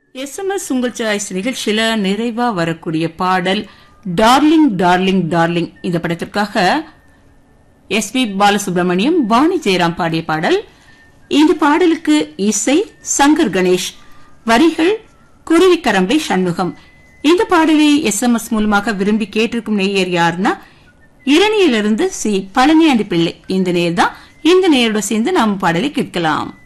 SMS உங்கள் choice நிகழ்ச்சியில நிறைவா வரக்கூடிய பாடல் டார்லிங் டார்லிங் டார்லிங். இந்த படத்திற்காக எஸ்பி பாலசுப்ரமணியம், வாணி ஜெயராம் பாடிய பாடல். இந்த பாடலுக்கு இசை சங்கர் கணேஷ், வரிகள் குருவிக்கரம்பை சண்முகம். இந்த பாடலை SMS மூலமாக விரும்பி கேட்டிருக்கும் நேயர் யாருன்னா இரணியிலிருந்து சி பழனியாண்டி பிள்ளை. இந்த நேயர் தான். இந்த நேயரோட சேர்ந்து நாம் பாடலை கேட்கலாம்.